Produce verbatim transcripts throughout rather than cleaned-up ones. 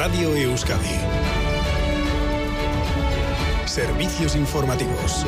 Radio Euskadi. Servicios informativos.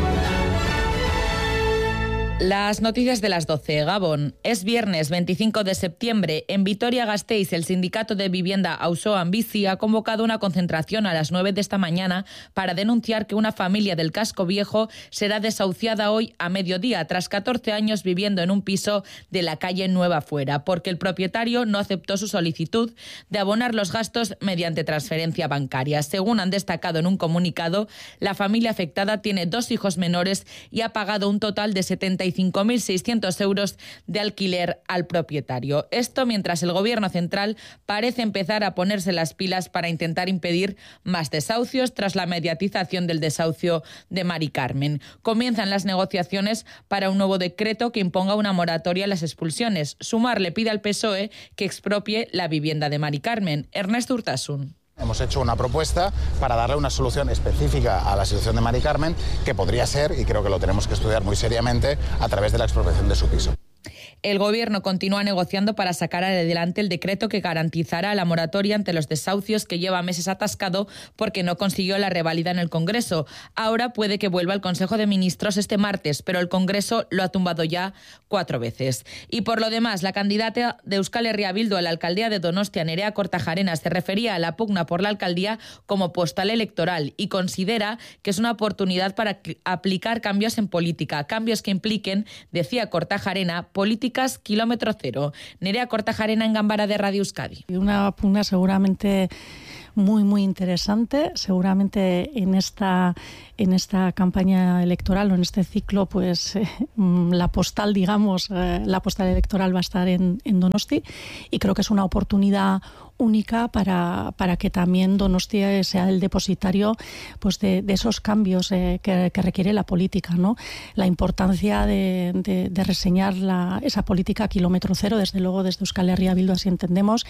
Las noticias de las doce. Gabón. Es viernes veinticinco de septiembre. En Vitoria-Gasteiz, el sindicato de vivienda Auzoan Bizi ha convocado una concentración a las nueve de esta mañana para denunciar que una familia del Casco Viejo será desahuciada hoy a mediodía tras catorce años viviendo en un piso de la calle Nueva Fuera, porque el propietario no aceptó su solicitud de abonar los gastos mediante transferencia bancaria. Según han destacado en un comunicado, la familia afectada tiene dos hijos menores y ha pagado un total de setenta y cinco mil seiscientos euros de alquiler al propietario. Esto mientras el Gobierno central parece empezar a ponerse las pilas para intentar impedir más desahucios tras la mediatización del desahucio de Mari Carmen. Comienzan las negociaciones para un nuevo decreto que imponga una moratoria a las expulsiones. Sumar le pide al P S O E que expropie la vivienda de Mari Carmen. Ernesto Urtasun. Hemos hecho una propuesta para darle una solución específica a la situación de Mari Carmen, que podría ser, y creo que lo tenemos que estudiar muy seriamente, a través de la expropiación de su piso. El Gobierno continúa negociando para sacar adelante el decreto que garantizará la moratoria ante los desahucios que lleva meses atascado porque no consiguió la reválida en el Congreso. Ahora puede que vuelva al Consejo de Ministros este martes, pero el Congreso lo ha tumbado ya cuatro veces. Y por lo demás, la candidata de Euskal Herria Bildu a la alcaldía de Donostia, Nerea Kortajarena, se refería a la pugna por la alcaldía como postal electoral y considera que es una oportunidad para aplicar cambios en política, cambios que impliquen, decía Kortajarena, políticas kilómetro cero. Nerea Kortajarena en Gambara de Radio Euskadi. Una pugna seguramente muy muy interesante, seguramente en esta en esta campaña electoral o en este ciclo, pues eh, la postal, digamos, eh, la postal electoral va a estar en, en Donosti, y creo que es una oportunidad única para, para que también Donostia sea el depositario, pues de, de esos cambios eh, que, que requiere la política, ¿no? La importancia de, de, de reseñar la, esa política kilómetro cero, desde luego desde Euskal Herria Bildu así entendemos.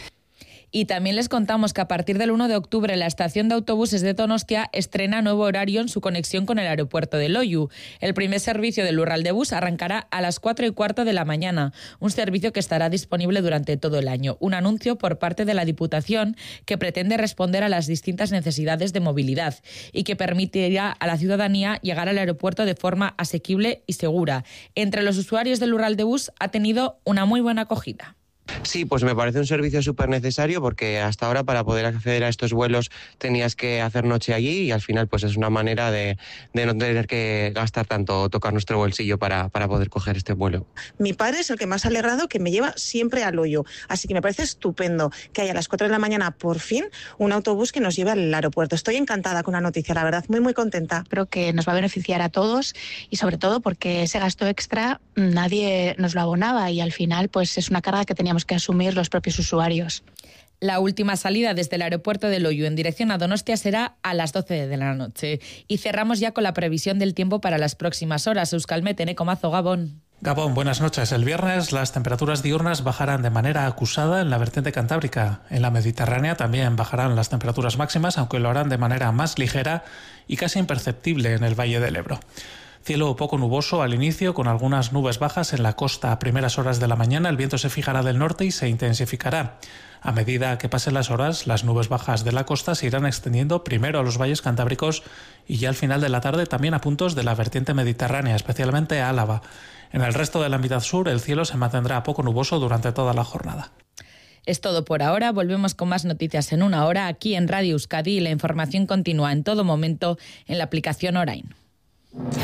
Y también les contamos que a partir del uno de octubre la estación de autobuses de Donostia estrena nuevo horario en su conexión con el aeropuerto de Loiu. El primer servicio del Lurraldebus arrancará a las cuatro y cuarto de la mañana, un servicio que estará disponible durante todo el año. Un anuncio por parte de la Diputación que pretende responder a las distintas necesidades de movilidad y que permitirá a la ciudadanía llegar al aeropuerto de forma asequible y segura. Entre los usuarios del Lurraldebus ha tenido una muy buena acogida. Sí, pues me parece un servicio súper necesario porque hasta ahora para poder acceder a estos vuelos tenías que hacer noche allí y al final pues es una manera de, de no tener que gastar tanto o tocar nuestro bolsillo para, para poder coger este vuelo. Mi padre es el que más ha alegrado, que me lleva siempre al Loiu, así que me parece estupendo que haya a las cuatro de la mañana por fin un autobús que nos lleve al aeropuerto. Estoy encantada con la noticia, la verdad, muy muy contenta. Creo que nos va a beneficiar a todos y sobre todo porque ese gasto extra nadie nos lo abonaba y al final pues es una carga que teníamos que asumir los propios usuarios. La última salida desde el aeropuerto de Loiu en dirección a Donostia será a las doce de la noche. Y cerramos ya con la previsión del tiempo para las próximas horas. Euskalmet, Enecomazo, Gabón. Gabón, buenas noches. El viernes las temperaturas diurnas bajarán de manera acusada en la vertiente cantábrica. En la Mediterránea también bajarán las temperaturas máximas, aunque lo harán de manera más ligera y casi imperceptible en el Valle del Ebro. Cielo poco nuboso al inicio, con algunas nubes bajas en la costa a primeras horas de la mañana. El viento se fijará del norte y se intensificará. A medida que pasen las horas, las nubes bajas de la costa se irán extendiendo primero a los valles cantábricos y ya al final de la tarde también a puntos de la vertiente mediterránea, especialmente a Álava. En el resto de la mitad sur, el cielo se mantendrá poco nuboso durante toda la jornada. Es todo por ahora. Volvemos con más noticias en una hora aquí en Radio Euskadi y la información continúa en todo momento en la aplicación Orain.